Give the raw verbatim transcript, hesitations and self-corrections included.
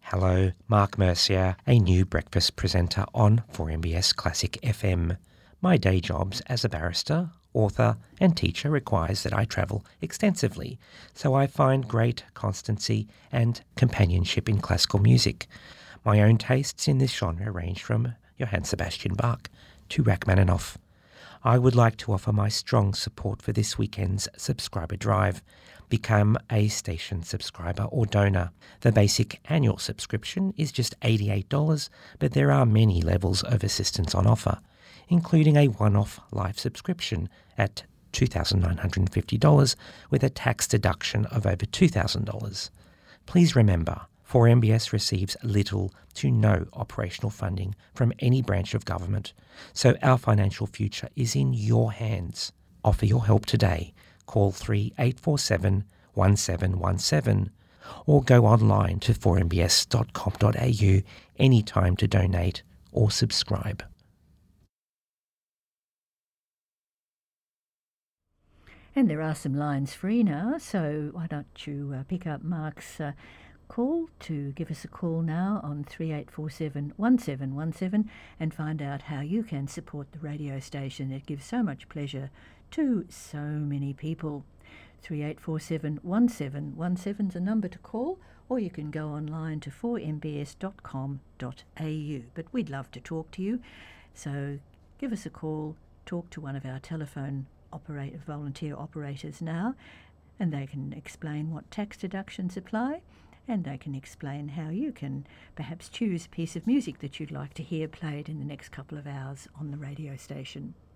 Hello, Mark Mercier, a new breakfast presenter on four M B S Classic F M. My day jobs as a barrister, author and teacher requires that I travel extensively, so I find great constancy and companionship in classical music. My own tastes in this genre range from Johann Sebastian Bach to Rachmaninoff. I would like to offer my strong support for this weekend's subscriber drive. Become a station subscriber or donor. The basic annual subscription is just eighty-eight dollars, but there are many levels of assistance on offer, including a one-off life subscription at two thousand nine hundred fifty dollars with a tax deduction of over two thousand dollars. Please remember, four M B S receives little to no operational funding from any branch of government, so our financial future is in your hands. Offer your help today. Call three eight four seven, one seven one seven or go online to four m b s dot com dot a u anytime to donate or subscribe. And there are some lines free now, so why don't you uh, pick up Mark's uh, call to give us a call now on three eight four seven, one seven one seven and find out how you can support the radio station that gives so much pleasure to so many people. three eight four seven, one seven one seven is a number to call, or you can go online to four m b s dot com dot a u. But we'd love to talk to you, so give us a call, talk to one of our telephone operator, volunteer operators now, and they can explain what tax deductions apply, and they can explain how you can perhaps choose a piece of music that you'd like to hear played in the next couple of hours on the radio station.